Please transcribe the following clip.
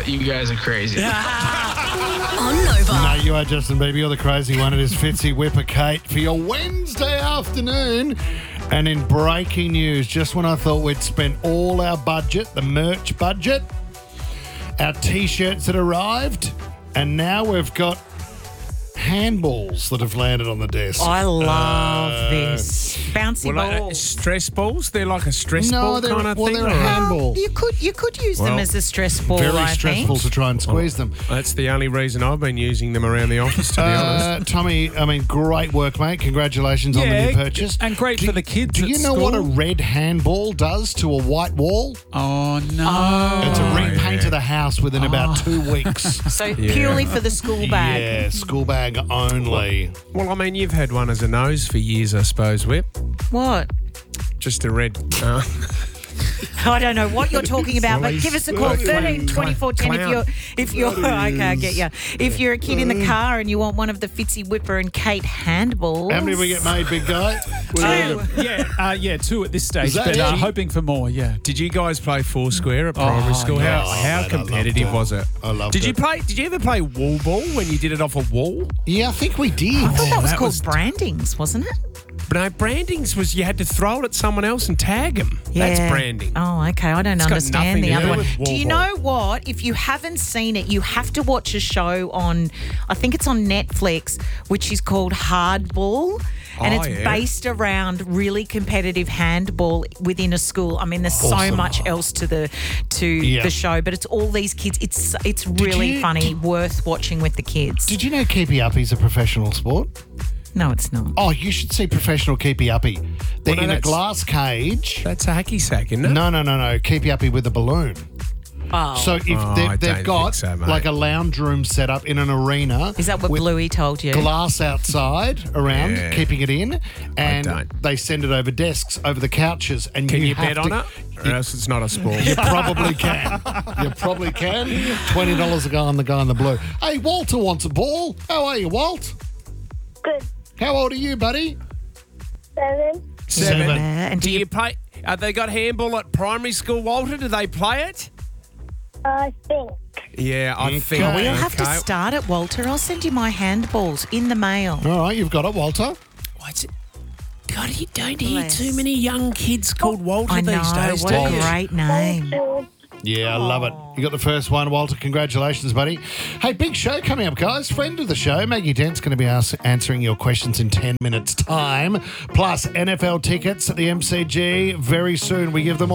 you guys are crazy. On Nova. No, you are Justin Bieber. You're the crazy one. It is Fitzy Whipper Kate for your Wednesday afternoon. And in breaking news, just when I thought we'd spent all our budget, the merch budget, our T-shirts had arrived, and now we've got handballs that have landed on the desk. I love this. Bouncy balls. Stress balls? They're like a stress ball kind of thing? They're a handball. You could use them as a stress ball, Very I stressful think. to try and squeeze them. That's the only reason I've been using them around the office, to be honest. Tommy, I mean, great work, mate. Congratulations on the new purchase. And great for the kids Do at you know school. what a red handball does to a white wall? Oh, no. It's a repaint of the house within about 2 weeks. So purely for the school bag. Yeah, school bag only. Well, I mean, you've had one as a nose for years, I suppose, Whip. What? Just a red... I don't know what you're talking about, but give us a call, 13 24 10 if you're okay, I get you. If you're a kid in the car and you want one of the Fitzy Whipper and Kate handballs. How many we get made, big guy? Yeah, 2 at this stage, Is that but it? hoping for more, yeah. Did you guys play Foursquare at primary school? yeah. How Oh, mate, competitive I loved was it? I loved Did it. Did you ever play wall ball when you did it off a wall? Yeah, I think we did. I thought that was that called was- brandings, wasn't it? No, brandings was you had to throw it at someone else and tag them. That's branding. Oh, okay. I don't It's got understand nothing the to other do one. with wall Do you ball. know what? If you haven't seen it, you have to watch a show on, I think it's on Netflix, which is called Hardball. And it's based around really competitive handball within a school. I mean, there's so much else to the show, but it's all these kids. It's really funny, worth watching with the kids. Did you know Keepy Uppy's a professional sport? No, it's not. Oh, you should see professional Keepy Uppy. They're in a that's- glass cage. That's a hacky sack, isn't it? No. Keepy Uppy with a balloon. Oh. So if I they've don't got think so, mate. like a lounge room set up in an arena. Is that what with Bluey told you? glass outside around, Yeah. keeping it in, and don't. they send it over desks, over the couches, and Can you have bet on to, it? Or else it's not a sport. You probably can. You probably can. $20 a go on the guy in the blue. Hey, Walter wants a ball. How are you, Walt? Good. How old are you, buddy? 7. Seven. And Do you play? Have they got handball at primary school, Walter? Do they play it? I think. Yeah, I think. Okay. We'll have to start it, Walter. I'll send you my handballs in the mail. All right, you've got it, Walter. What's it? God, you don't hear Bless. too many young kids called Walter I know. these days, What do a you? great name. Yeah, I love it. You got the first one, Walter. Congratulations, buddy. Hey, big show coming up, guys. Friend of the show, Maggie Dent's going to be answering your questions in 10 minutes' time. Plus, NFL tickets at the MCG very soon. We give them